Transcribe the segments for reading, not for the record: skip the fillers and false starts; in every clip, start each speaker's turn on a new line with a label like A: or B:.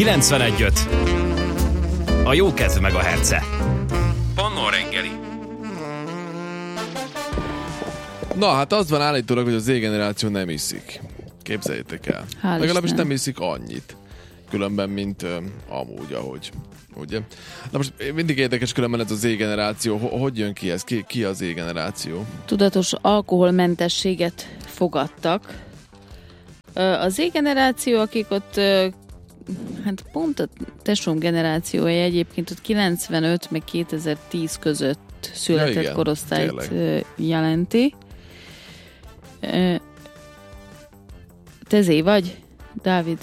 A: 91.5. A jó kedv meg a herce.
B: Pannó reggeli.
C: Na, hát az van állítólag, hogy a Z-generáció nem iszik. Képzeljétek el. Legalábbis nem iszik annyit. Különben, mint amúgy, ahogy. Ugye? Na most mindig érdekes különben ez a Z-generáció. Hogy jön ki ez? Ki a Z-generáció?
D: Tudatos alkoholmentességet fogadtak. A Z-generáció, akik ott hát pont a tesóm generációja egyébként ott 95 meg 2010 között született igen, korosztályt jelenti. Te Z vagy, Dávid?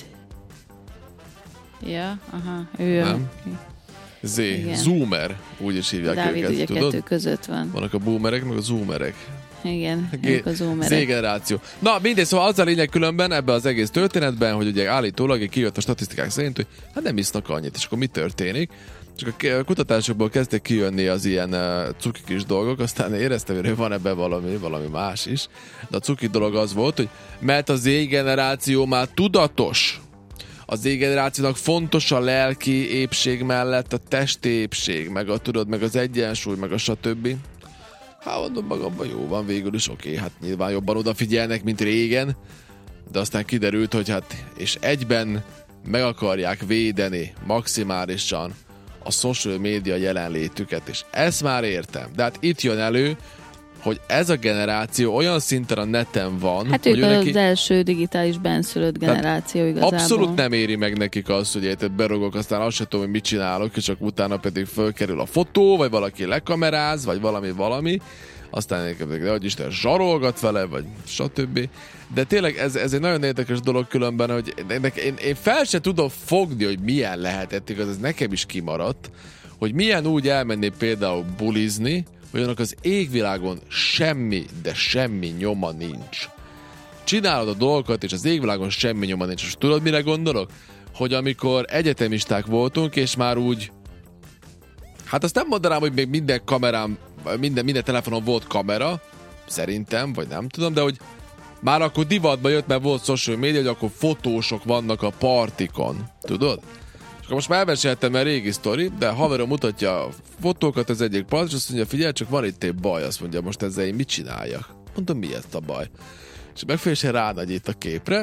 D: Ja, aha, ő
C: nem. Z, igen. Zoomer, úgy is hívják
D: Dávid
C: őket,
D: ugye
C: tudod?
D: Kettő között van.
C: Vannak a boomerek, meg a zoomerek.
D: Igen, ők a zoomerek.
C: Z-generáció. Na, mindegy, szóval az a lényeg különben ebben az egész történetben, hogy ugye állítólag kijött a statisztikák szerint, hogy hát nem isznak annyit, és akkor mi történik? Csak a kutatásokból kezdtek kijönni az ilyen cuki kis dolgok, aztán éreztem, hogy van ebben valami más is. De a cuki dolog az volt, hogy mert a Z-generáció már tudatos, a Z-generációnak fontos a lelki épség mellett a testi épség, meg meg az egyensúly, meg a stb. Hát mondom magamban, jó van, végül is oké, hát nyilván jobban odafigyelnek, mint régen, de aztán kiderült, hogy hát, és egyben meg akarják védeni maximálisan a social media jelenlétüket, és ezt már értem. De hát itt jön elő, hogy ez a generáció olyan szinten a neten van,
D: hát
C: hogy
D: ők az első digitális benszülött generáció igazából. Abszolút
C: nem éri meg nekik azt, hogy érted, berogok, aztán azt sem tudom, hogy mit csinálok, és csak utána pedig fölkerül a fotó, vagy valaki lekameráz, vagy valami, aztán de hogy Isten zsarolgat vele, vagy stb. De tényleg ez egy nagyon érdekes dolog különben, hogy én fel se tudom fogni, hogy milyen lehetett, igaz, ez nekem is kimaradt, hogy milyen úgy elmenni például bulizni, hogy annak az égvilágon semmi, de semmi nyoma nincs. Csinálod a dolgokat, és az égvilágon semmi nyoma nincs. És tudod, mire gondolok? Hogy amikor egyetemisták voltunk, és már úgy... Hát azt nem mondanám, hogy még minden kamerám, minden telefonon volt kamera, szerintem, vagy nem tudom, de hogy már akkor divatba jött, mert volt social media, hogy akkor fotósok vannak a partikon. Tudod? Most már elmeséltem egy régi sztori, de haverom mutatja a fotókat az egyik part, és azt mondja, figyelj, csak van itt egy baj, azt mondja, most ezzel én mit csináljak? Mondom, mi ez a baj? És megfejesen ránagyít a képre,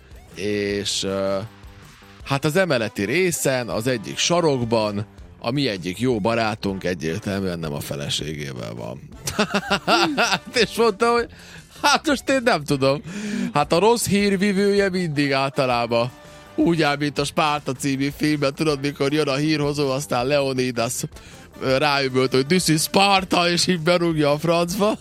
C: és hát az emeleti részen, az egyik sarokban, a mi egyik jó barátunk egyértelműen nem a feleségével van. És mondta, hogy hát most én nem tudom. Hát a rossz hírvivője mindig általában úgy áll, mint a Spárta című filmben, tudod, mikor jön a hírhozó, aztán Leonidas ráüvölt, hogy this is Sparta, és így berúgja a francba.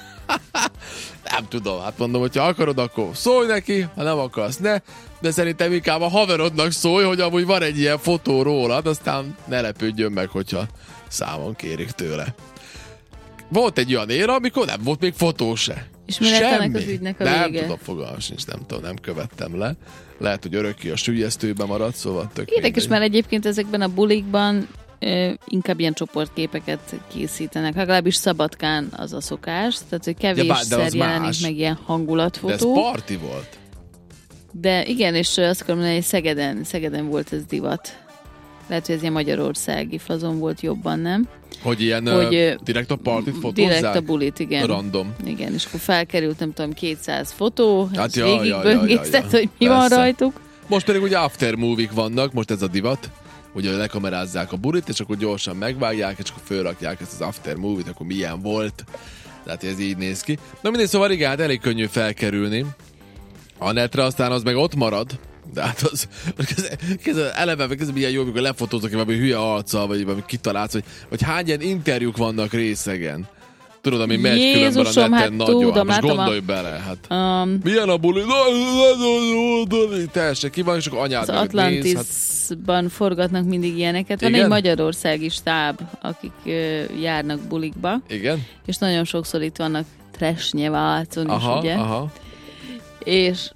C: Nem tudom, hát mondom, hogyha akarod, akkor szólj neki, ha nem akarsz, ne, de szerintem inkább a haverodnak szólj, hogy amúgy van egy ilyen fotó rólad, aztán ne lepődjön meg, hogyha számon kérik tőle. Volt egy olyan éra, amikor nem volt még fotó se.
D: És mi lett ennek az ügynek a vége?
C: Nem tudom, fogalmam sincs, nem tudom, nem követtem le. Lehet, hogy örökké a sülyeztőbe maradt, szóval tök
D: érdekes, mert egyébként ezekben a bulikban inkább ilyen csoportképeket készítenek. Legalábbis Szabadkán az a szokás, tehát hogy kevésszer jelenik meg ilyen hangulatfotó.
C: De ez parti volt.
D: De igen, és azt akarom mondani, hogy Szegeden volt ez divat. Lehet, hogy ez ilyen magyarországi fazon volt jobban, nem?
C: Hogy ilyen direkt a partit fotózzák?
D: Direkt a bulit, igen.
C: Random.
D: Igen, és akkor felkerült, nem tudom, 200 fotó,
C: hát
D: és végigböngészett, hogy mi van rajtuk.
C: Most pedig ugye after movie-k vannak, most ez a divat, ugye lekamerázzák a bulit, és akkor gyorsan megvágják, és akkor fölrakják ezt az after movie-t, akkor milyen volt. Tehát ez így néz ki. Na mindegy, szóval igen, hát elég könnyű felkerülni a netre, aztán az meg ott marad. De hát az eleve milyen jó, amikor lefotózok valami hülye arccal, vagy valami kitalálsz, vagy hány ilyen interjúk vannak részegen. Tudod, ami megy különben a neten
D: hát
C: nagyon.
D: Tudom,
C: most gondolj bele, hát. Milyen a buli? Teljesen ki van, és akkor anyád
D: az Atlantisban forgatnak mindig ilyeneket. Van egy magyarországi stáb, akik járnak bulikba.
C: Igen.
D: És nagyon sokszor itt vannak Tresnyevácon is, ugye?
C: Aha.
D: És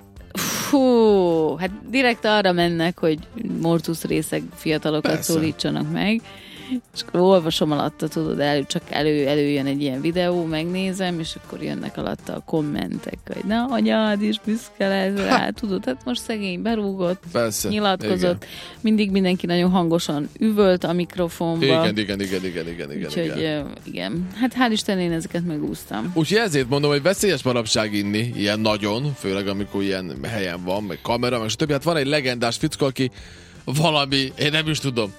D: hát direkt arra mennek, hogy mortusz részeg fiatalokat szólítsanak meg. És akkor olvasom alatta, tudod, csak előjön egy ilyen videó, megnézem, és akkor jönnek alatta a kommentek, hogy na, anyád is büszke lesz rá, tudod, hát most szegény berúgott, persze, nyilatkozott, igen. Mindig mindenki nagyon hangosan üvölt a mikrofonba.
C: Igen.
D: Úgyhogy igen, hát hál' Isten én ezeket megúsztam.
C: Úgyhogy ezért mondom, hogy veszélyes manapság inni, ilyen nagyon, főleg amikor ilyen helyen van, meg kamera, meg stb. Hát van egy legendás fickó, aki valami, én nem is tudom.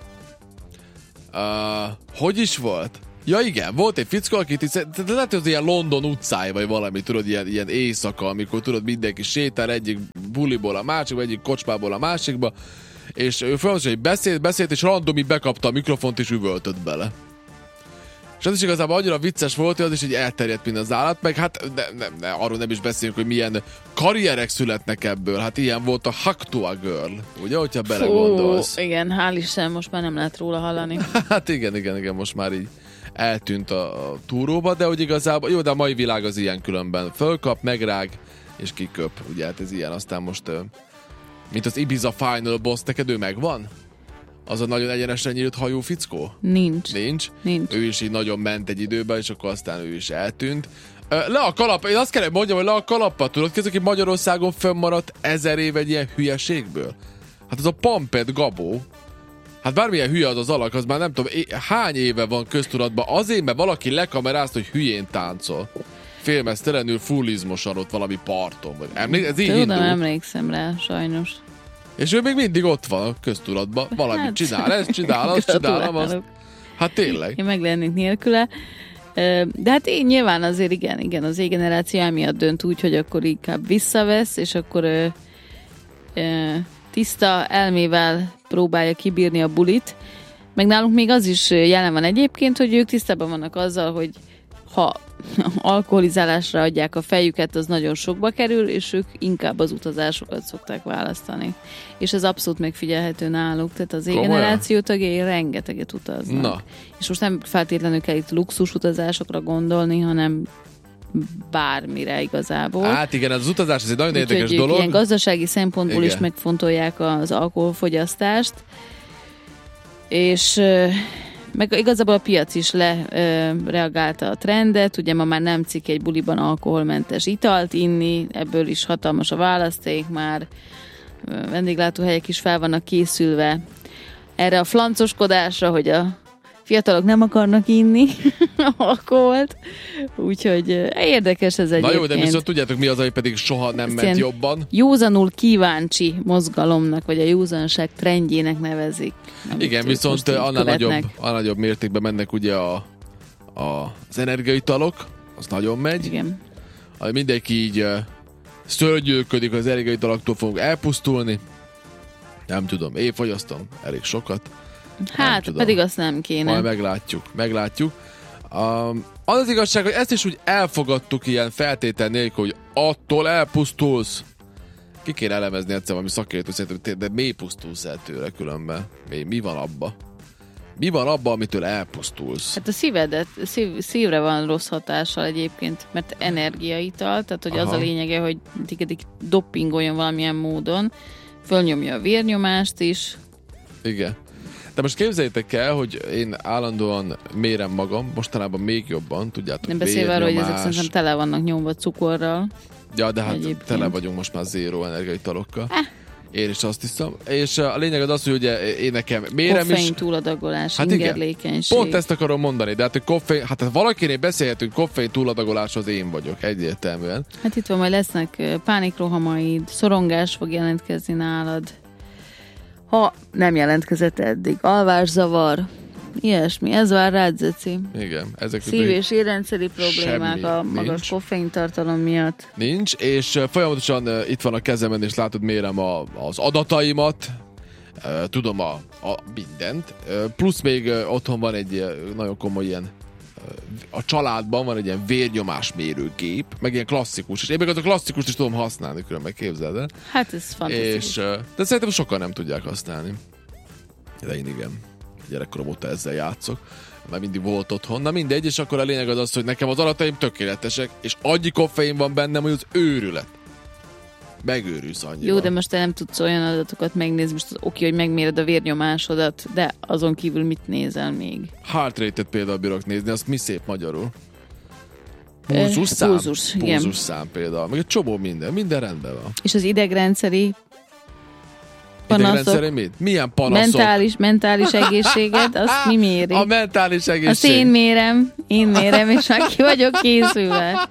C: Hogy is volt? Ja igen, volt egy fickó, akit lehet, hogy ilyen London utcái, vagy valami, tudod, ilyen éjszaka, amikor tudod, mindenki sétál egyik buliból a másikba, egyik kocsmából a másikba, és ő folyamatosan beszélt, és randomi bekapta a mikrofont, és üvöltött bele. És az is igazából annyira vicces volt, hogy az is egy elterjedt, mint az állat, meg hát arról nem is beszélünk, hogy milyen karrierek születnek ebből. Hát ilyen volt a Haktua Girl, ugye, hogyha belegondolsz.
D: Igen, hál' Isten, most már nem lehet róla hallani.
C: Hát igen, most már így eltűnt a túróba, de hogy igazából, jó, de a mai világ az ilyen különben. Fölkap, megrág, és kiköp. Ugye, hát ez ilyen, aztán most, mint az Ibiza Final Boss, neked ő megvan? Az a nagyon egyenesen nyílt hajú fickó?
D: Nincs.
C: Ő is így nagyon ment egy időben, és akkor aztán ő is eltűnt. Le a kalap, én azt kell mondjam, hogy le a kalappal, tudod, aki Magyarországon fönnmaradt 1000 év egy ilyen hülyeségből? Hát az a Pampet Gabó. Hát bármilyen hülye az alak, az már nem tudom, hány éve van köztudatban, azért, mert valaki lekamerázta, hogy hülyén táncol. Félmeztelenül fullizmosan ott valami parton. Ez így indult.
D: Emlékszem rá, sajnos.
C: És ő még mindig ott van a köztudatban. Valamit csinál, ezt csinál, azt csinálom, azt. Hát tényleg.
D: Én meg lennék nélküle. De hát én nyilván azért igen, az Z-generáció emiatt dönt úgy, hogy akkor inkább visszavesz, és akkor tiszta elmével próbálja kibírni a bulit. Meg nálunk még az is jelen van egyébként, hogy ők tisztában vannak azzal, hogy ha alkoholizálásra adják a fejüket, az nagyon sokba kerül, és ők inkább az utazásokat szokták választani. És ez abszolút megfigyelhető náluk. Tehát az Z-generáció tagjai rengeteget utaznak. Na. És most nem feltétlenül kell itt luxus utazásokra gondolni, hanem bármire igazából.
C: Hát igen, az utazás ez egy nagyon érdekes dolog.
D: Ilyen gazdasági szempontból is megfontolják az alkoholfogyasztást, és meg igazából a piac is reagálta a trendet, ugye ma már nem cikk egy buliban alkoholmentes italt inni, ebből is hatalmas a választék, már vendéglátóhelyek is fel vannak készülve erre a flancoskodásra, hogy a fiatalok nem akarnak inni alkoholt, úgyhogy érdekes ez egyébként.
C: Na jó, de viszont tudjátok mi az, hogy pedig soha nem ment jobban?
D: Józanul kíváncsi mozgalomnak, vagy a józanság trendjének nevezik.
C: Igen, viszont annál nagyobb mértékben mennek ugye az energiaitalok, az nagyon megy.
D: Igen.
C: Mindenki így szörnyűködik, az energiaitaloktól fogunk elpusztulni. Nem tudom, én fogyasztom elég sokat.
D: Hát, pedig azt nem kéne.
C: Majd meglátjuk. Az igazság, hogy ezt is úgy elfogadtuk ilyen feltétel nélkül, hogy attól elpusztulsz. Ki kéne elemezni egyszer valami szakértő szerintem, de miért pusztulsz el tőle különben? Mi van abba? Mi van abba, amitől elpusztulsz?
D: Hát a szívre van rossz hatással egyébként, mert energiaital, tehát hogy az a lényege, hogy doppingoljon valamilyen módon, fölnyomja a vérnyomást is.
C: Igen. De most képzeljétek el, hogy én állandóan mérem magam, mostanában még jobban, tudjátok,
D: nem beszélve arról, hogy ezek szerintem tele vannak nyomva cukorral.
C: Ja, de hát egyébként tele vagyunk most már zéró energiaitalokkal. Én is azt hiszem. És a lényeg az, hogy ugye én nekem mérem is.
D: Koffein túladagolás, hát ingerlékenység.
C: Pont ezt akarom mondani, de hát, hogy koffein, hát valakinél beszélhetünk, koffein túladagolás az én vagyok, egyértelműen.
D: Hát itt van, majd lesznek pánikrohamaid, szorongás fog jelentkezni nálad. Ha nem jelentkezett eddig, alvászavar, ilyesmi, ez vár rád, Zeci.
C: Igen.
D: Szív- és érrendszeri problémák a magas koffeintartalom miatt.
C: Nincs, és folyamatosan itt van a kezemben, és látod, mérem az adataimat, tudom a mindent, plusz még otthon van egy nagyon komoly ilyen, a családban van egy ilyen vérnyomásmérőgép, meg ilyen klasszikus, és én meg az a klasszikust is tudom használni, különben képzeld el.
D: Hát ez fantasztikus.
C: De szerintem sokan nem tudják használni. De én igen. Gyerekkorom óta ezzel játszok. Már mindig volt otthon. Na mindegy, és akkor a lényeg az, hogy nekem az adataim tökéletesek, és annyi koffein van bennem, hogy az őrület. Megőrülsz annyira.
D: Jó, de most te nem tudsz olyan adatokat megnézni, most az oké, hogy megméred a vérnyomásodat, de azon kívül mit nézel még?
C: Heart rate-et például bírok nézni, azt mi szép magyarul? Pulzusszám? Pulzusszám például. Meg egy csomó minden rendben van.
D: És az idegrendszeri panaszok?
C: Idegrendszeri mit? Milyen panaszok?
D: Mentális egészséged, azt mi méri?
C: A mentális egészség.
D: Azt én mérem, és már ki vagyok készülve.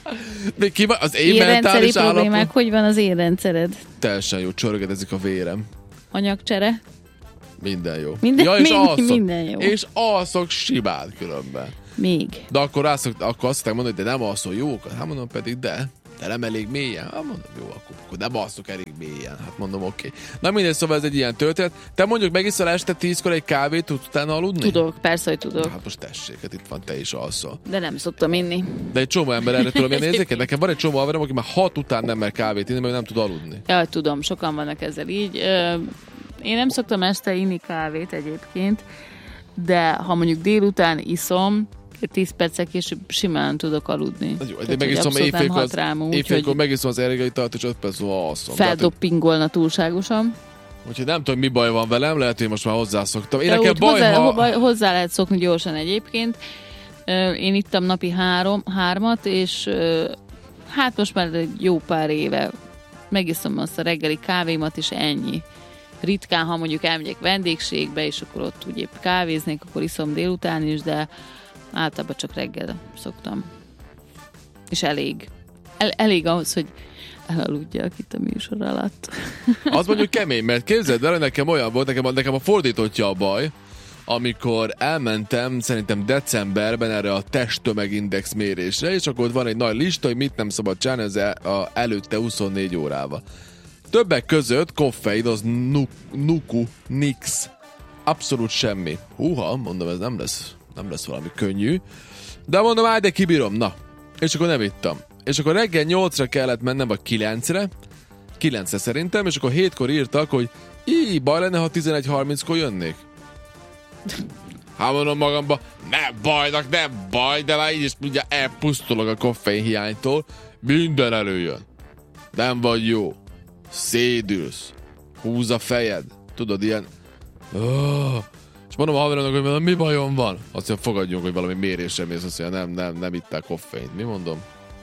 C: Az én mentális állapot?
D: Problémák, hogy van az érrendszered?
C: Teljesen jó, csörgedezik a vérem.
D: Anyagcsere?
C: Minden jó.
D: Minden jó.
C: És alszok simán különben.
D: Még.
C: De akkor azt szokták mondani, hogy de nem alszol jókat. Hát mondom pedig, de nem elég mélyen. Hát mondom, jó, akkor nem alszok elég mélyen. Hát mondom, oké. Na mindegy, szóval ez egy ilyen történet. Te mondjuk megiszol este 10-kor egy kávét, tudsz utána aludni?
D: Tudok, persze, hogy tudok.
C: Hát most tessék, hát itt van, te is alszol.
D: De nem szoktam inni.
C: De egy csomó ember erre tudom, én érzéket. Nekem van egy csomó haverom, aki már 6 után nem mer kávét inni, mert nem tud aludni.
D: Ja, tudom, sokan vannak ezzel így. Én nem szoktam este inni kávét egyébként, de ha mondjuk délután iszom, 10 perccel később simán tudok aludni.
C: Jó, de megiszom éjfélkor megiszom az ergeitat, és 5 perc múlva alszom.
D: Feldoppingolna túlságosan.
C: Úgyhogy nem tudom, mi baj van velem, lehet, hogy most már hozzászoktam. Én
D: nekem hozzá lehet szokni gyorsan egyébként. Én ittam napi 3-at, és hát most már egy jó pár éve megiszom azt a reggeli kávémat, és ennyi. Ritkán, ha mondjuk elmegyek vendégségbe, és akkor ott úgy épp kávéznék, akkor iszom délután is, de általában csak reggel szoktam. És elég. Elég ahhoz, hogy elaludjak itt a műsor alatt.
C: Az mondjuk kemény, mert képzeld el, nekem olyan volt, nekem a fordítottja a baj, amikor elmentem szerintem decemberben erre a testtömegindex mérésre, és akkor ott van egy nagy lista, hogy mit nem szabad csinálni előtte 24 órával. Többek között koffein, az nix. Abszolút semmi. Húha, mondom, ez nem lesz valami könnyű. De mondom, de kibírom, na. És akkor nem ittam. És akkor reggel 8-ra kellett mennem, vagy 9-re. 9-re szerintem, és akkor 7-kor írtak, hogy baj lenne, ha 11:30-kor jönnék. Hát mondom magamba, nem baj, de már így is ugye elpusztulok a koffein hiánytól. Minden előjön. Nem vagy jó. Szédülsz. Húz a fejed. Tudod, ilyen... És mondom a haveromnak, hogy mi bajom van? Azt mondja, fogadjunk, hogy valami mérésre mész, azt mondja, nem ittál koffeint. Mi mondom?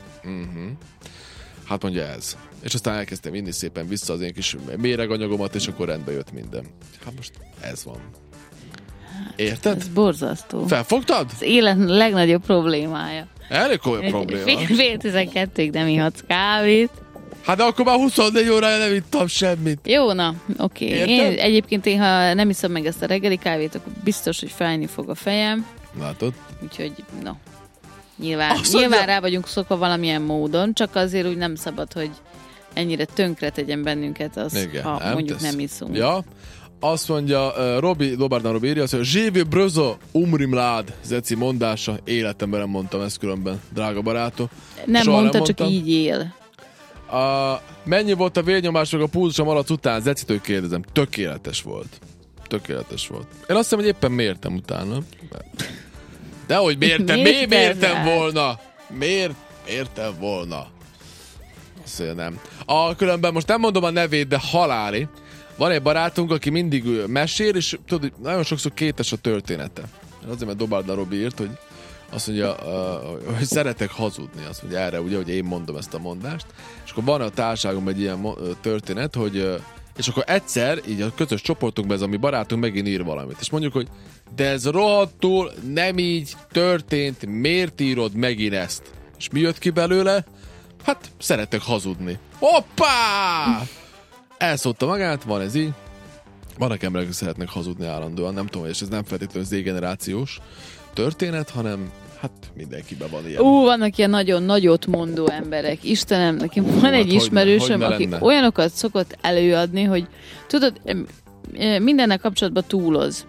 C: Hát mondja ez. És aztán elkezdtem inni szépen vissza az én kis méreganyagomat, és akkor rendbe jött minden. Hát most ez van. Érted?
D: Ez borzasztó.
C: Felfogtad?
D: Az élet legnagyobb problémája.
C: Elég komoly probléma.
D: Fél 12-ig nem ihatsz kávét.
C: Hát de akkor már 24 órája nem ittam semmit.
D: Jó, na, oké. Egyébként ha nem iszom meg ezt a reggeli kávét, akkor biztos, hogy fájni fog a fejem.
C: Látod?
D: Úgyhogy, no. Nyilván rá vagyunk szokva valamilyen módon, csak azért úgy nem szabad, hogy ennyire tönkre tegyen bennünket az, igen, ha nem mondjuk nem iszunk.
C: Ja, azt mondja, Lobardán Robi írja, hogy Zsévő brözo umrim lád, Zeci mondása, életemben nem mondtam ezt különben, drága barátom.
D: Nem mondta, csak így él.
C: Mennyi volt a vérnyomás meg a pulzusom alatt után? Zecitől kérdezem. Tökéletes volt. Én azt hiszem, hogy éppen mértem utána. Dehogy mértem. Miért mértem volna? Miért mértem volna? Azt mondja, nem. Különben most nem mondom a nevét, de haláli. Van egy barátunk, aki mindig mesél, és tudod, nagyon sokszor kétes a története. Azért, mert Dobárda Robi írt, hogy azt mondja, hogy szeretek hazudni. Azt mondja erre, ugye, hogy én mondom ezt a mondást. És akkor van a társágomban egy ilyen történet, hogy és akkor egyszer, így a közös csoportunkban ez a mi barátunk megint ír valamit. És mondjuk, hogy de ez rohadtul nem így történt, miért írod megint ezt? És mi jött ki belőle? Hát, szeretek hazudni. Hoppá! Elszólta magát, van ez így. Vannak emberek, akik szeretnek hazudni állandóan, nem tudom, és ez nem feltétlenül Z-generációs történet, hanem hát mindenkiben van ilyen.
D: Vannak ilyen nagyon nagyot mondó emberek. Istenem, nekem van egy ismerősöm, aki olyanokat szokott előadni, hogy tudod, mindennel kapcsolatban túloz.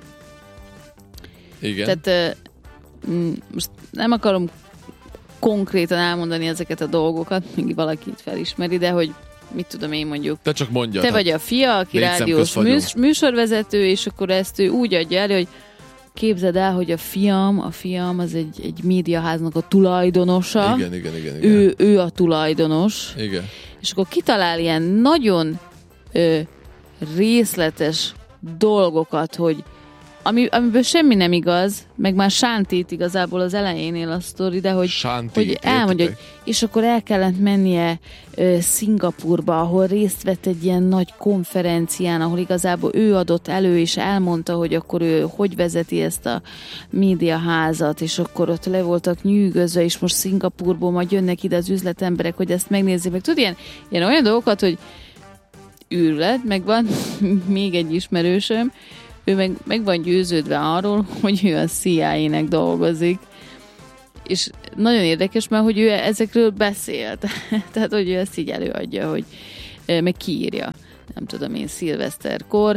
C: Igen.
D: Tehát most nem akarom konkrétan elmondani ezeket a dolgokat, még valaki itt felismeri, de hogy mit tudom én mondjuk.
C: Te csak mondjad.
D: Te vagy a fia, aki rádiós műsorvezető, és akkor ezt ő úgy adja elő, hogy képzeld el, hogy a fiam az egy médiaháznak a tulajdonosa.
C: Igen.
D: Ő a tulajdonos.
C: Igen.
D: És akkor kitalál ilyen nagyon részletes dolgokat, hogy amiből semmi nem igaz, meg már sántít igazából az elejénél a sztori, de hogy elmondja, hogy és akkor el kellett mennie Szingapurba, ahol részt vett egy ilyen nagy konferencián, ahol igazából ő adott elő, és elmondta, hogy akkor ő hogy vezeti ezt a médiaházat, és akkor ott le voltak nyűgözve, és most Szingapurból majd jönnek ide az üzletemberek, hogy ezt megnézzék, meg tudod, ilyen olyan dolgokat, hogy őrület, meg van még egy ismerősöm, ő meg van győződve arról, hogy ő a CIA-nek dolgozik. És nagyon érdekes, mert hogy ő ezekről beszélt. Tehát, hogy ő ezt így előadja, hogy meg kiírja. Nem tudom én, szilveszterkor.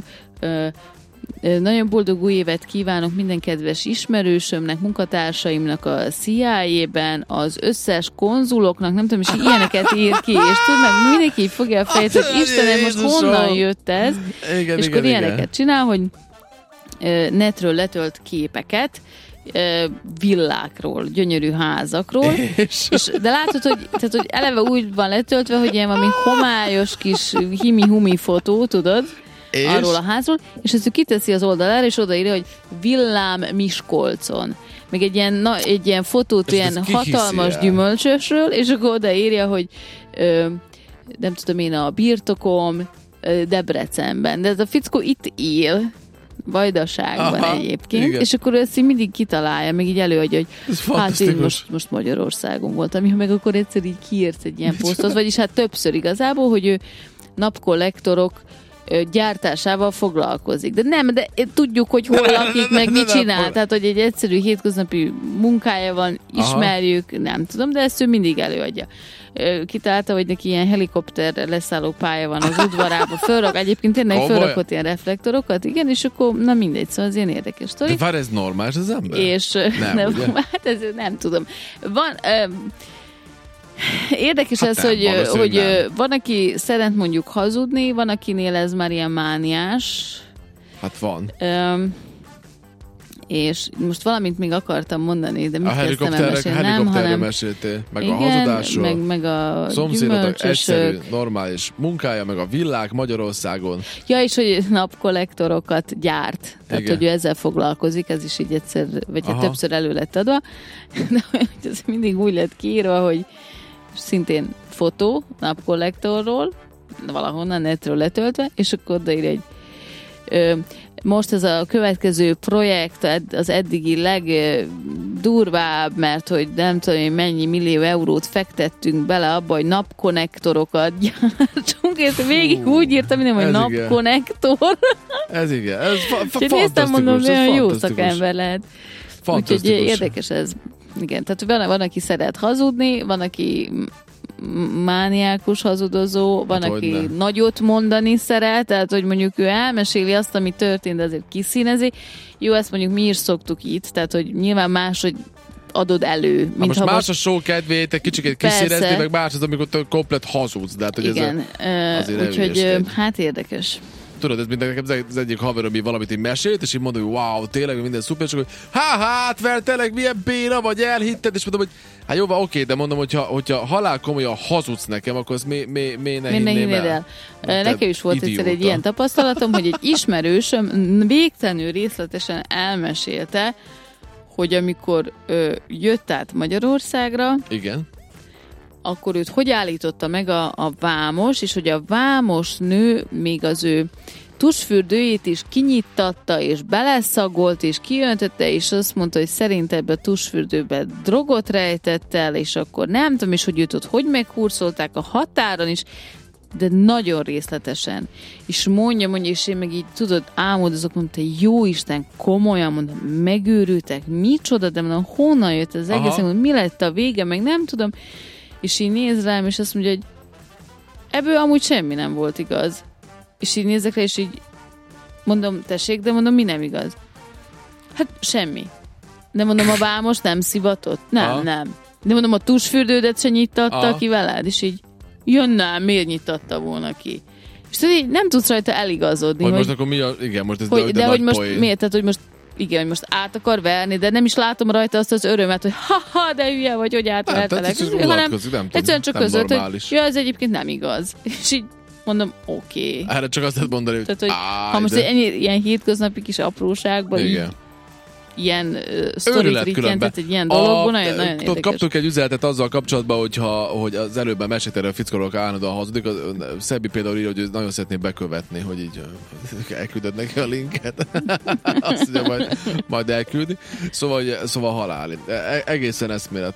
D: Nagyon boldog új évet kívánok minden kedves ismerősömnek, munkatársaimnak a CIA-ben, az összes konzuloknak, nem tudom, és ilyeneket ír ki, és tudod, mindenki fogja a fejét, hogy Istenem, most honnan jött ez? És akkor ilyeneket csinál, hogy netről letölt képeket, villákról, gyönyörű házakról, de látod, hogy eleve úgy van letöltve, hogy ilyen valami homályos kis himi-humi fotó, tudod, arról a házról, és ezt ő kiteszi az oldalára, és odaírja, hogy villám Miskolcon. Meg egy ilyen fotót ilyen hatalmas gyümölcsösről, és akkor odaírja, hogy nem tudom én, a birtokom Debrecenben. De ez a fickó itt él, Vajdaságban egyébként, igen. És akkor ezt így mindig kitalálja, meg így előadja, hogy hát én most Magyarországon voltam, meg akkor egyszer így kiírsz egy ilyen posztot, vagyis hát többször igazából, hogy ő napkollektorok gyártásával foglalkozik. De tudjuk, hogy hol lakik, meg mit csinál. Tehát, hogy egy egyszerű hétköznapi munkája van, ismerjük, nem tudom, de ezt ő mindig előadja. Kitalálta, hogy neki ilyen helikopter leszálló pálya van az udvarában, egyébként tényleg fölrakott ilyen reflektorokat, igen, és akkor, na mindegy, szóval az ilyen érdekes sztori.
C: De vár, ez normális az ember?
D: És hát ez nem tudom. Van... Érdekes ez, hogy van, aki szeret mondjuk hazudni, van, akinél ez már ilyen mániás.
C: Hát van.
D: És most valamit még akartam mondani, de mit kezdtem elmesélni?
C: Helikopterre meséltél, meg igen, a hazudásról.
D: Meg a
C: szomszédok egyszerű, normális munkája, meg a villák Magyarországon.
D: Ja, és hogy napkollektorokat gyárt. Tehát, igen. Hogy ő ezzel foglalkozik, ez is így egyszer, vagy többször elő lett adva. De ez mindig úgy lett kiírva, hogy szintén fotó napkollektorról, valahonnan netről letöltve, és akkor odaírja egy most ez a következő projekt az eddigi legdurvább, mert hogy nem tudom, hogy mennyi millió eurót fektettünk bele abba, hogy napkonnektorokat gyártsunk, és végig úgy írtam, hogy napkonnektor.
C: Ez igen, ez fantasztikus.
D: És néztem, mondom, olyan jó szakember lehet. Úgyhogy érdekes ez. Igen, tehát van, aki szeret hazudni, van, aki mániákus hazudozó, van, aki nagyot mondani szeret, tehát, hogy mondjuk ő elmeséli azt, ami történt, de azért kiszínezi. Jó, ezt mondjuk mi is szoktuk itt, tehát, hogy nyilván máshogy adod elő.
C: Most más a show kedvéért egy kicsit kiszínezni, meg más az, amikor komplet hazudsz. De hát, hogy
D: igen, úgyhogy hát érdekes.
C: Tudod, ez nekem az egyik haverom, ami valamit így mesélt, és így mondom, hogy wow, tényleg minden szuper, csak hogy hát tényleg milyen béna vagy, elhitted, és mondom, hogy hát jó, oké, de mondom, hogyha halál komolyan hazudsz nekem, akkor ezt miért ne hinném el?
D: Nekem is volt egyszer egy ilyen tapasztalatom, hogy egy ismerősöm végtelenül részletesen elmesélte, hogy amikor jött át Magyarországra,
C: igen,
D: akkor őt hogy állította meg a vámos, és hogy a vámos nő még az ő tusfürdőjét is kinyittatta, és beleszagolt, és kiöntötte, és azt mondta, hogy szerint ebbe a tusfürdőbe drogot rejtett el, és akkor nem tudom, és hogy őt ott hogy meghurcolták a határon is, de nagyon részletesen. És mondja, és én meg így, tudod, álmodozok, mondta, jó Isten, komolyan, mondom, megőrültek, micsoda, de mondom, honnan jött az egész, mondom, mi lett a vége, meg nem tudom, és így néz rám, és azt mondja, hogy ebből amúgy semmi nem volt igaz. És így nézek rá, és így mondom, tessék, de mondom, mi nem igaz? Hát semmi. De mondom, a vámos nem szivatott? Nem. De mondom, a tusfürdődet se nyitatta ki veled? És így, nem, miért nyitatta volna ki? És tudod, így nem tudsz rajta eligazodni.
C: Hogy most akkor mi igen, most ez
D: de hogy most miért? Tehát, hogy most igen, hogy most át akar verni, de nem is látom rajta azt az örömet, hogy ha, de hülye vagy, hogy átvertelek. Hanem egyszerűen csak között, hogy ja, ez egyébként nem igaz. És így mondom, oké.
C: Erre csak azt lehet mondani, hogy
D: tehát, ha most ilyen hétköznapi kis apróságban ilyen sztorit rikkentett egy ilyen dologban, nagyon érdekes.
C: Kaptunk egy üzenetet azzal kapcsolatban, hogy az előbben mesélt erre a fickorok állandóan hazudik. Szebbi például írja, hogy nagyon szeretné bekövetni, hogy így elküldött neki a linket. Azt mondja, majd elküldi. Szóval halál. Egészen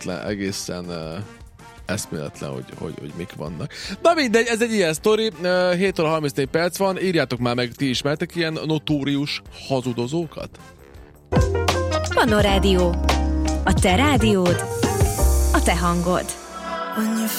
C: eszméletlen, hogy mik vannak. Na mindegy, ez egy ilyen sztori. 7 óra 34 perc van. Írjátok már meg, ti ismertek ilyen notórius hazudozókat?
E: Manó Rádió. A te rádiód, a te hangod.